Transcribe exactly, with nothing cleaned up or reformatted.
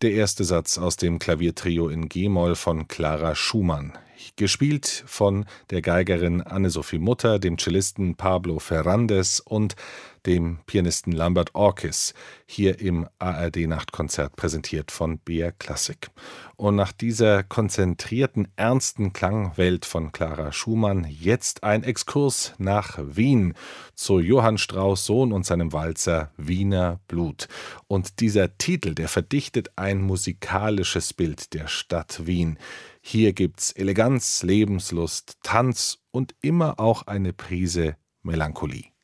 Der erste Satz aus dem Klaviertrio in G-Moll von Clara Schumann, gespielt von der Geigerin Anne-Sophie Mutter, dem Cellisten Pablo Ferrandez und dem Pianisten Lambert Orkis, hier im A R D-Nachtkonzert, präsentiert von B R Classic. Und nach dieser konzentrierten, ernsten Klangwelt von Clara Schumann jetzt ein Exkurs nach Wien zu Johann Strauss Sohn und seinem Walzer Wiener Blut. Und dieser Titel, der verdichtet ein musikalisches Bild der Stadt Wien. Hier gibt's Eleganz, Lebenslust, Tanz und immer auch eine Prise Melancholie.